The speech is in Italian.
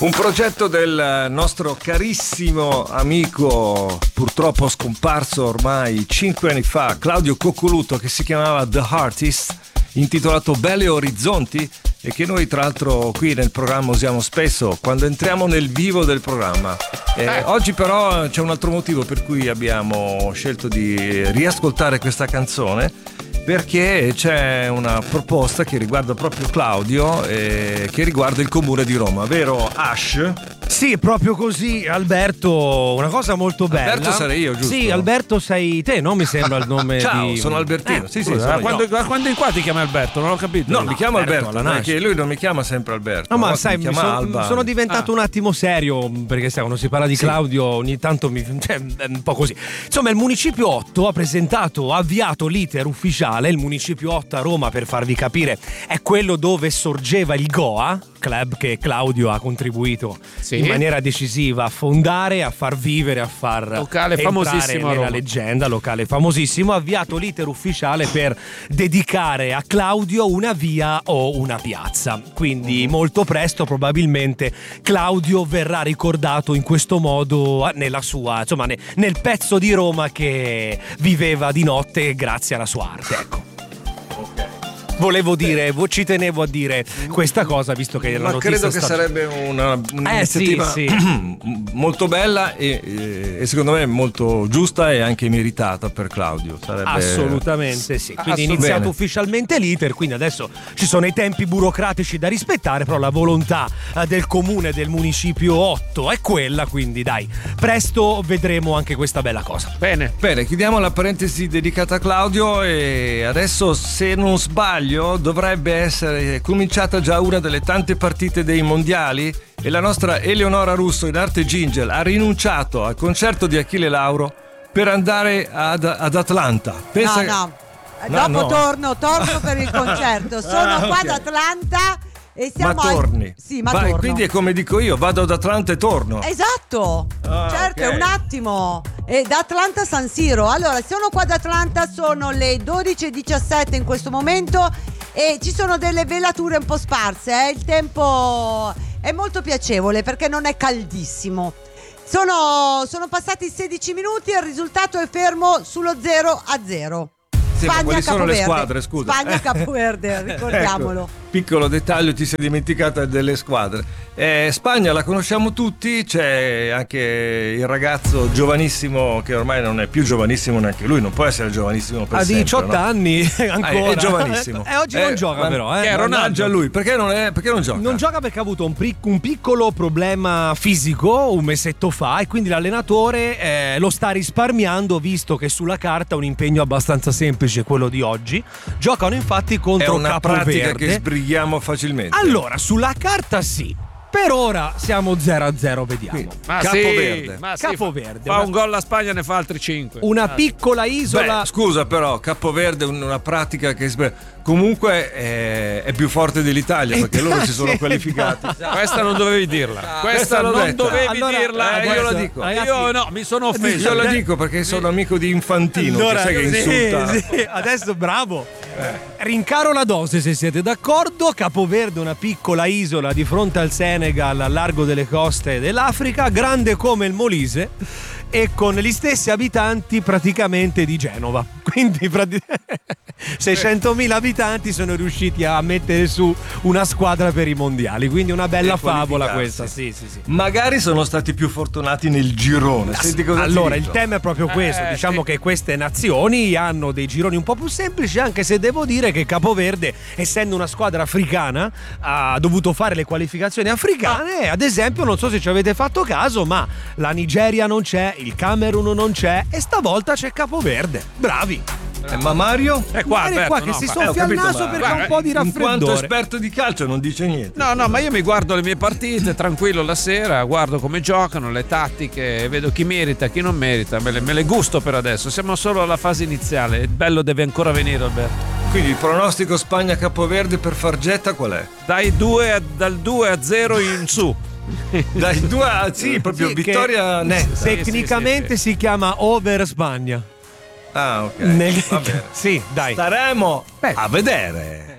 Un progetto del nostro carissimo amico, purtroppo scomparso ormai 5 anni fa, Claudio Coccoluto, che si chiamava The Artist, intitolato Belle Orizzonti, e che noi tra l'altro qui nel programma usiamo spesso quando entriamo nel vivo del programma. Oggi però c'è un altro motivo per cui abbiamo scelto di riascoltare questa canzone, perché c'è una proposta che riguarda proprio Claudio, che riguarda il comune di Roma, vero Ash? Sì, proprio così, Alberto, una cosa molto bella. Alberto sarei io, giusto? Sì, Alberto sei te, no? Mi sembra il nome. Ciao, di... sono Albertino. Sì, sono quando in qua ti chiama Alberto? Non ho capito. No, mi chiamo Alberto, Alberto perché lui non mi chiama sempre Alberto. No, ma sai, Alba. sono diventato un attimo serio, perché sai, quando si parla di Claudio ogni tanto cioè, è un po' così. Insomma, il Municipio 8 ha avviato l'iter ufficiale. Il Municipio 8 a Roma, per farvi capire, è quello dove sorgeva il Goa, club che Claudio ha contribuito in maniera decisiva a fondare, a far vivere, a far locale famosissimo nella leggenda, locale famosissimo. Ha avviato l'iter ufficiale per dedicare a Claudio una via o una piazza, quindi molto presto probabilmente Claudio verrà ricordato in questo modo nella sua, insomma, nel pezzo di Roma che viveva di notte grazie alla sua arte, ecco. Volevo dire, ci tenevo a dire questa cosa, visto che la notizia credo che sarebbe un'iniziativa molto bella e secondo me molto giusta e anche meritata per Claudio. Sarebbe... Assolutamente sì. Quindi è iniziato ufficialmente l'iter, quindi adesso ci sono i tempi burocratici da rispettare, però la volontà del comune, del Municipio 8 è quella, quindi dai, presto vedremo anche questa bella cosa. Bene, chiudiamo la parentesi dedicata a Claudio e adesso, se non sbaglio, dovrebbe essere cominciata già una delle tante partite dei mondiali e la nostra Eleonora Russo in arte Gingel ha rinunciato al concerto di Achille Lauro per andare ad Atlanta. Pensa dopo torno per il concerto. Sono qua ad Atlanta e siamo torni? Sì, ma torno. Quindi è come dico io, vado ad Atlanta e torno. Esatto, certo, okay. È un attimo. E da Atlanta a San Siro. Allora, sono qua ad Atlanta, sono le 12:17 in questo momento e ci sono delle velature un po' sparse. Il tempo è molto piacevole perché non è caldissimo. Sono passati 16 minuti e il risultato è fermo sullo 0-0. Quali sono le squadre, scusa? Spagna Capoverde, ricordiamolo. Ecco, piccolo dettaglio, ti sei dimenticata delle squadre. Spagna la conosciamo tutti, c'è anche il ragazzo giovanissimo che ormai non è più giovanissimo neanche lui, non può essere giovanissimo per sempre. Ha 18 anni ancora. È giovanissimo. Oggi non gioca però. È Ronaldo lui, perché non gioca? Non gioca perché ha avuto un piccolo problema fisico un mesetto fa e quindi l'allenatore lo sta risparmiando, visto che sulla carta è un impegno abbastanza semplice quello di oggi. Giocano infatti contro Capoverde. È una pratica che sbrighiamo facilmente. Allora, sulla carta sì. Per ora siamo 0-0, vediamo. Capoverde. Capoverde. Fa un gol la Spagna, ne fa altri 5. Una piccola isola. Beh, scusa però, Capoverde è una pratica che comunque è più forte dell'Italia, perché loro si sono qualificati. Questa non dovevi dirla. Questa non dovevi dirla. Io la dico. Ragazzi, io no, mi sono offeso. Io la dico perché sono amico di Infantino, allora, che sai che insulta. Sì. Adesso bravo. Rincaro la dose, se siete d'accordo. Capoverde, una piccola isola di fronte al Senegal, al largo delle coste dell'Africa, grande come il Molise e con gli stessi abitanti praticamente di Genova. Quindi 600.000 abitanti sono riusciti a mettere su una squadra per i mondiali, quindi una bella favola questa. Sì. Magari sono stati più fortunati nel girone. Senti cosa allora, il tema è proprio questo. Diciamo che queste nazioni hanno dei gironi un po' più semplici, anche se devo dire che Capoverde, essendo una squadra africana, ha dovuto fare le qualificazioni africane. Ad esempio, non so se ci avete fatto caso, ma la Nigeria non c'è, il Camerun non c'è e stavolta c'è Capoverde. Bravi. Ma Mario? È qua, Alberto, qua che si soffia il naso perché ha un po' di raffreddore. In quanto esperto di calcio non dice niente. No, ma io mi guardo le mie partite tranquillo la sera, guardo come giocano, le tattiche, vedo chi merita, chi non merita, me le gusto per adesso. Siamo solo alla fase iniziale, il bello deve ancora venire, Alberto. Quindi il pronostico Spagna-Capoverde per Fargetta qual è? Dal 2-0 in su. Dai 2 a sì, proprio sì, vittoria netta. Tecnicamente si chiama Over Spagna. Ah, ok. Sì, dai. Staremo a vedere.